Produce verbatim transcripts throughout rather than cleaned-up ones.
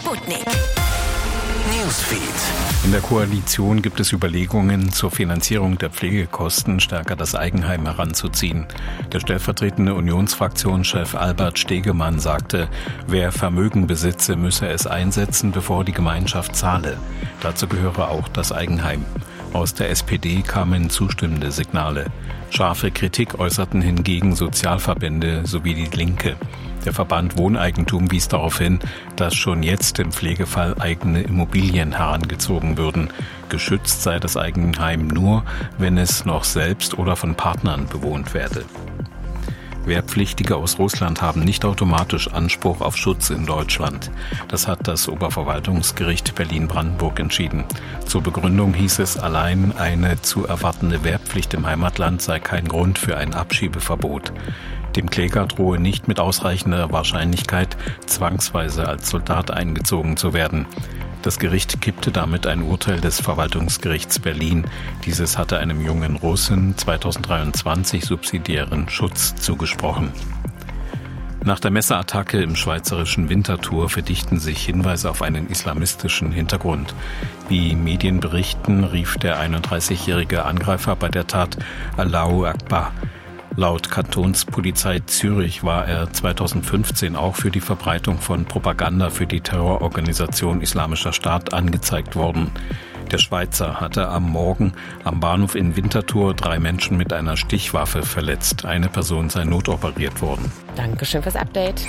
Sputnik Newsfeed. In der Koalition gibt es Überlegungen, zur Finanzierung der Pflegekosten stärker das Eigenheim heranzuziehen. Der stellvertretende Unionsfraktionschef Albert Stegemann sagte, wer Vermögen besitze, müsse es einsetzen, bevor die Gemeinschaft zahle. Dazu gehöre auch das Eigenheim. Aus der S P D kamen zustimmende Signale. Scharfe Kritik äußerten hingegen Sozialverbände sowie die Linke. Der Verband Wohneigentum wies darauf hin, dass schon jetzt im Pflegefall eigene Immobilien herangezogen würden. Geschützt sei das Eigenheim nur, wenn es noch selbst oder von Partnern bewohnt werde. Wehrpflichtige aus Russland haben nicht automatisch Anspruch auf Schutz in Deutschland. Das hat das Oberverwaltungsgericht Berlin-Brandenburg entschieden. Zur Begründung hieß es, allein eine zu erwartende Wehrpflicht im Heimatland sei kein Grund für ein Abschiebeverbot. Dem Kläger drohe nicht mit ausreichender Wahrscheinlichkeit, zwangsweise als Soldat eingezogen zu werden. Das Gericht kippte damit ein Urteil des Verwaltungsgerichts Berlin. Dieses hatte einem jungen Russen zweitausenddreiundzwanzig subsidiären Schutz zugesprochen. Nach der Messerattacke im schweizerischen Winterthur verdichten sich Hinweise auf einen islamistischen Hintergrund. Wie Medien berichten, rief der einunddreißigjährige Angreifer bei der Tat Allahu Akbar. Laut Kantonspolizei Zürich war er zweitausendfünfzehn auch für die Verbreitung von Propaganda für die Terrororganisation Islamischer Staat angezeigt worden. Der Schweizer hatte am Morgen am Bahnhof in Winterthur drei Menschen mit einer Stichwaffe verletzt. Eine Person sei notoperiert worden. Dankeschön fürs Update.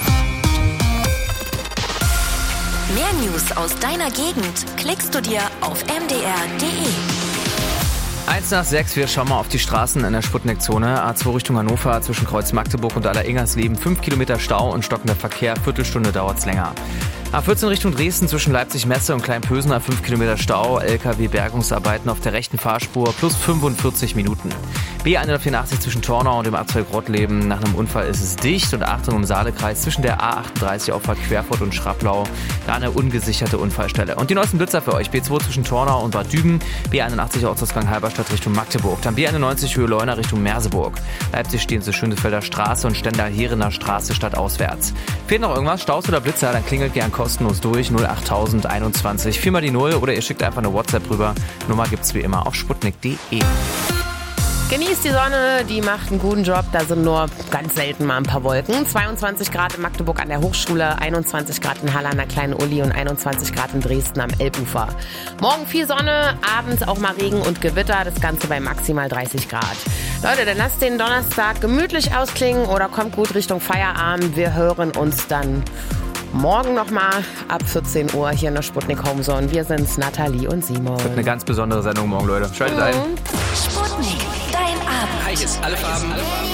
Mehr News aus deiner Gegend klickst du dir auf m d r punkt d e. Eins nach sechs, wir schauen mal auf die Straßen in der Sputnik-Zone. A zwei Richtung Hannover zwischen Kreuz Magdeburg und Aller-Ingersleben. fünf Kilometer Stau und stockender Verkehr. Viertelstunde dauert's länger. A vierzehn Richtung Dresden zwischen Leipzig-Messe und Kleinpösener. fünf Kilometer Stau. L K W-Bergungsarbeiten auf der rechten Fahrspur plus fünfundvierzig Minuten. B hundertvierundachtzig zwischen Tornau und dem A zwei Grottleben. Nach einem Unfall ist es dicht. Und Achtung im Saalekreis zwischen der A achtunddreißig Auffahrt Querfurt und Schraplau. Da eine ungesicherte Unfallstelle. Und die neuesten Blitzer für euch. B zwei zwischen Tornau und Bad Düben. B einundachtzig Ortsausgang Halberstadt Richtung Magdeburg. Dann B einundneunzig Höhe Leuna Richtung Merseburg. Leipzig stehen zur Schönefelder Straße und Stendal-Herener Straße stadtauswärts. Fehlt noch irgendwas? Staus oder Blitzer? Dann klingelt gern kostenlos durch. null achttausend einundzwanzig. Viermal die Null oder ihr schickt einfach eine WhatsApp rüber. Nummer gibt's wie immer auf sputnik punkt d e. Genießt die Sonne, die macht einen guten Job. Da sind nur ganz selten mal ein paar Wolken. zweiundzwanzig Grad in Magdeburg an der Hochschule, einundzwanzig Grad in Halle an der Kleinen Uli und einundzwanzig Grad in Dresden am Elbufer. Morgen viel Sonne, abends auch mal Regen und Gewitter. Das Ganze bei maximal dreißig Grad. Leute, dann lasst den Donnerstag gemütlich ausklingen oder kommt gut Richtung Feierabend. Wir hören uns dann morgen nochmal ab vierzehn Uhr hier in der Sputnik Homezone. Wir sind's, Nathalie und Simon. Das wird eine ganz besondere Sendung morgen, Leute. Schaltet mhm. ein. Sputnik, dein Abend. Heiß, alle Farben.